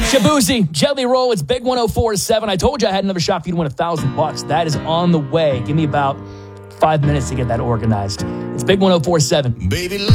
Shabuzi, Jelly Roll, it's Big 104.7. I told you I had another shot for you to win $1,000. That is on the way. Give me about 5 minutes to get that organized. It's Big 104.7. Baby.